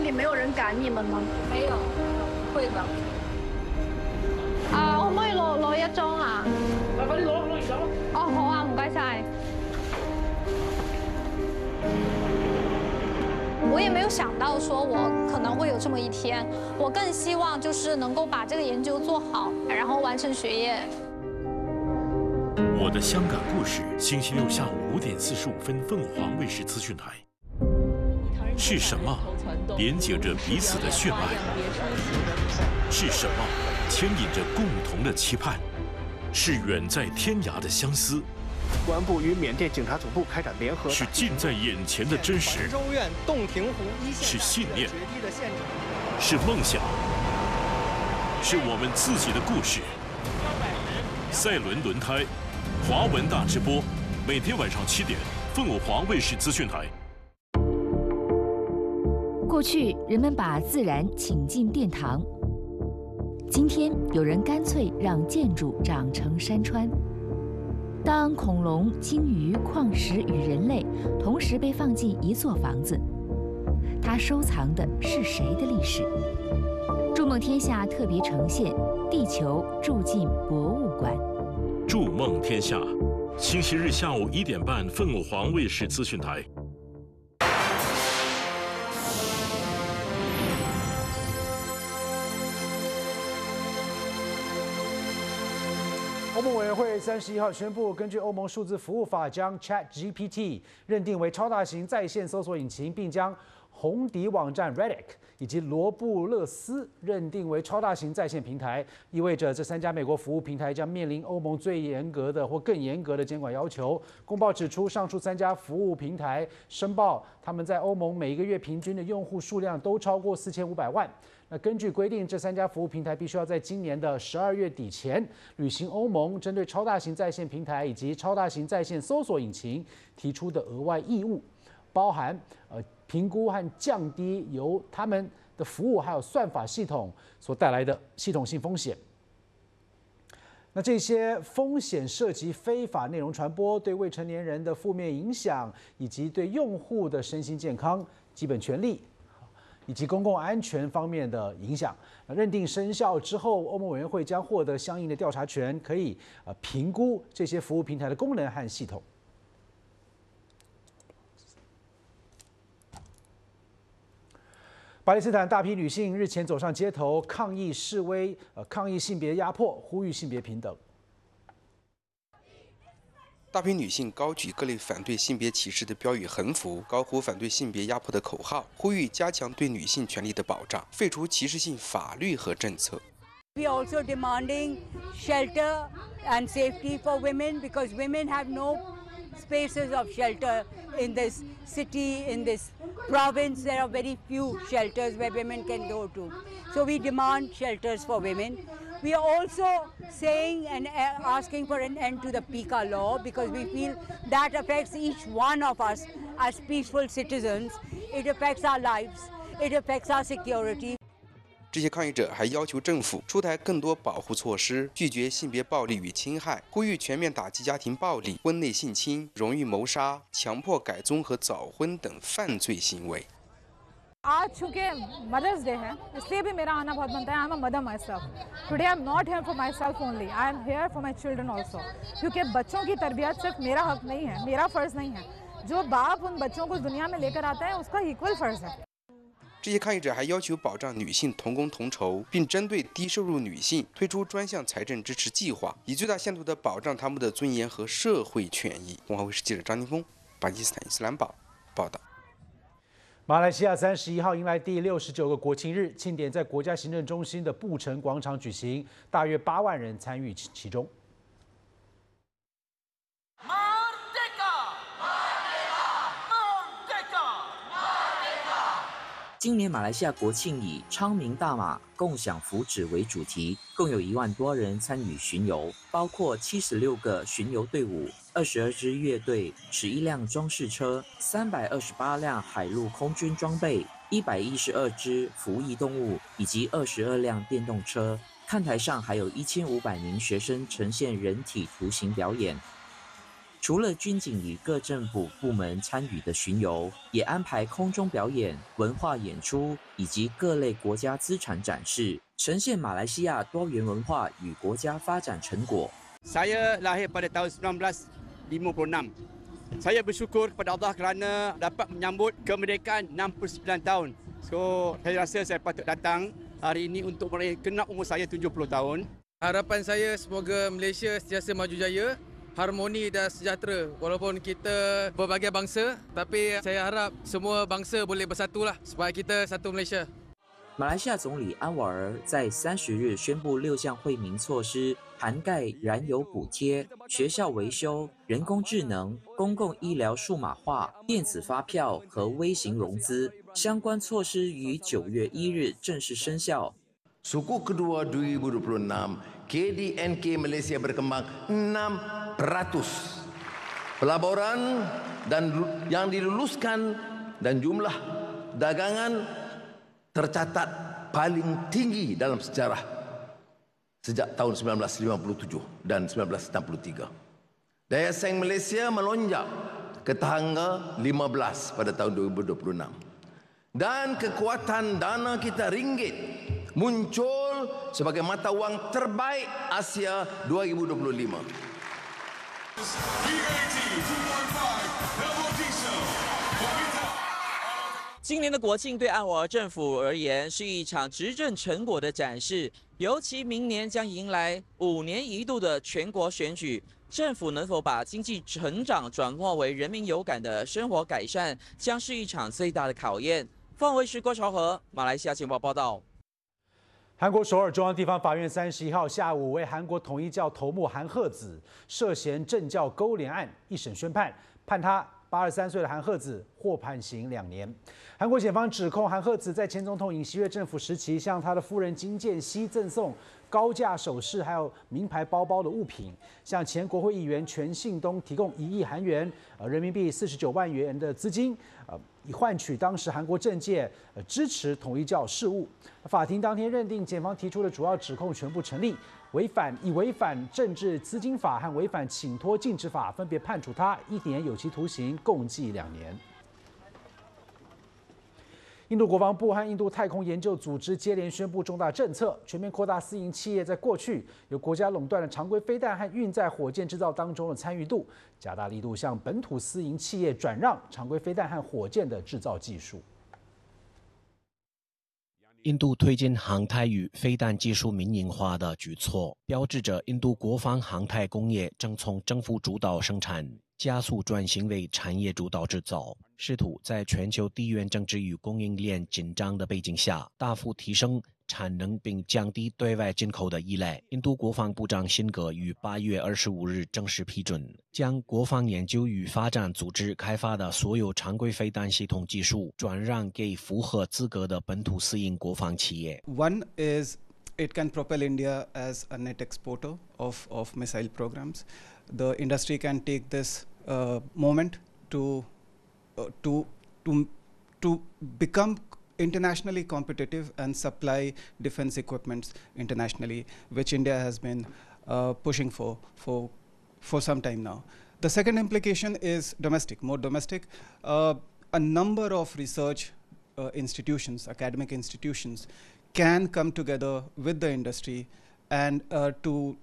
里没有人赶你们吗？ 沒有，會的。 可唔可以攞一張啊？ 快啲攞完走。 哦，好啊，唔該晒。我也没有想到说我可能会有这么一天，我更希望就是能够把这个研究做好，然后完成学业。 我的香港故事，星期六下午5点45分，凤凰卫视资讯台。是什么连接着彼此的血脉？是什么牵引着共同的期盼？是远在天涯的相思。 公安部与缅甸警察总部开展联合。 是近在眼前的真实。 州院洞庭湖一线。 是信念。是梦想。是我们自己的故事。赛伦轮胎，华文大直播，每天晚上7点，凤凰卫视资讯台。 过去人们把自然请进殿堂，今天有人干脆让建筑长成山川。当恐龙、鲸鱼、矿石与人类同时被放进一座房子，它收藏的是谁的历史？筑梦天下特别呈现《地球住进博物馆》。 筑梦天下，星期日下午1点半，凤凰卫视资讯台。 欧盟委员会31号宣布，根据欧盟数字服务法，将 ChatGPT 认定为超大型在线搜索引擎，并将红底网站 Reddit 以及罗布勒斯认定为超大型在线平台，意味着这3家美国服务平台将面临欧盟最严格的或更严格的监管要求。公报指出，上述3家服务平台申报他们在欧盟每个月平均的用户数量都超过4500万。那根据规定，这3家服务平台必须要在今年的12月底前履行欧盟针对超大型在线平台以及超大型在线搜索引擎提出的额外义务，包含评估和降低由他们的服务还有算法系统所带来的系统性风险。那这些风险涉及非法内容传播、对未成年人的负面影响，以及对用户的身心健康、基本权利以及公共安全方面的影响。认定生效之后，欧盟委员会将获得相应的调查权，可以评估这些服务平台的功能和系统。巴勒斯坦大批女性日前走上街头抗议示威，抗议性别压迫，呼吁性别平等。 大批女性高举各类反对性别歧视的标语横幅，高呼反对性别压迫的口号，呼吁加强对女性权利的保障，废除歧视性法律和政策。 We are also demanding shelter and safety for women because women have no spaces of shelter in this city, in this province. There are very few shelters where women can go to. So we demand shelters for women. We are also saying and asking for an end to the PICA law because we feel that affects each one of us as peaceful citizens. It affects our lives. It affects our security. 这些抗议者还要求政府出台更多保护措施，拒绝性别暴力与侵害，呼吁全面打击家庭暴力、婚内性侵、荣誉谋杀、强迫改宗和早婚等犯罪行为。 आज चूंकि mother's day है इसलिए भी मेरा आना बहुत बनता है। I am a mother my self today I am not here for my self only I am here for my children also क्योंकि बच्चों की तरबियत सिर्फ मेरा हक नहीं है, मेरा फ़र्ज़ नहीं है। जो बाप उन बच्चों को दुनिया में लेकर आता है उसका इक्वल फ़र्ज़ है। 这些抗议者还要求保障女性同工同酬，并针对低收入女性推出专项财政支持计划，以最大限度地保障她们的尊严和社会权益。凤凰卫视记者张宁峰，巴基斯坦伊斯兰堡报道。 马来西亚31号迎来第69个国庆日，庆典在国家行政中心的布城广场举行，大约8万人参与其中。 今年马来西亚国庆以昌明大马共享福祉为主题，共有1万多人参与巡游，包括76个巡游队伍、22支乐队、11辆装饰车、328辆海陆空军装备、112只服役动物以及22辆电动车。看台上还有1500名学生呈现人体图形表演。 除了军警与各政府部门参与的巡游，也安排空中表演、文化演出以及各类国家资产展示，呈现马来西亚多元文化与国家发展成果。 Saya lahir pada tahun 1956. Saya bersyukur kepada Allah kerana dapat menyambut kemerdekaan 69 tahun. So, saya rasa saya patut datang hari ini untuk kenal umur saya 70 tahun. Harapan saya semoga Malaysia sentiasa maju jaya, harmoni dan sejahtera. Walaupun kita berbagai bangsa, tapi saya harap semua bangsa boleh bersatulah supaya kita satu Malaysia. 马来西亚总理安瓦尔在30日宣布6项惠民措施，涵盖燃油补贴、学校维修、人工智能、公共医疗数码化、电子发票和微型融资。相关措施于9月1日正式生效。 Suku kedua 2026, KDNK Malaysia berkembang 6%. Pelaburan dan yang diluluskan dan jumlah dagangan tercatat paling tinggi dalam sejarah sejak tahun 1957 dan 1963. Daya saing Malaysia melonjak ke tangga 15 pada tahun 2026. Dan kekuatan dana kita ringgit muncul sebagai mata wang terbaik Asia 2025. 今年的国庆对安瓦尔政府而言是一场执政成果的展示，尤其明年将迎来5年一度的全国选举，政府能否把经济成长转化为人民有感的生活改善，将是一场最大的考验。凤凰卫视郭朝和，马来西亚情报报道。 韩国首尔中央地方法院31号下午为韩国统一教头目韩赫子涉嫌政教勾连案一审宣判，判他83岁的韩赫子获判刑2年。韩国检方指控韩赫子在前总统尹锡悦政府时期向他的夫人金建熙赠送高价首饰还有名牌包包的物品，向前国会议员全信东提供1亿韩元人民币49万元的资金，以换取当时韩国政界支持统一教事务。法庭当天认定检方提出的主要指控全部成立，违反政治资金法和违反请托禁止法，分别判处他1年有期徒刑，共计2年。印度国防部和印度太空研究组织接连宣布重大政策，全面扩大私营企业在过去由国家垄断的常规飞弹和运载火箭制造当中的参与度，加大力度向本土私营企业转让常规飞弹和火箭的制造技术。 印度推进航太与飞弹技术民营化的举措，标志着印度国防航太工业正从政府主导生产加速转型为产业主导制造，试图在全球地缘政治与供应链紧张的背景下，大幅提升产能并降低对外进口的依赖。印度国防部长辛格于8月25日正式批准，将国防研究与发展组织开发的所有常规飞弹系统技术转让给符合资格的本土私营国防企业。 One is it can propel India as a net exporter of missile programs. The industry can take this moment to become internationally competitive and supply defense equipments internationally, which India has been pushing for some time now. The second implication is domestic, more domestic. A number of research institutions, academic institutions, can come together with the industry and to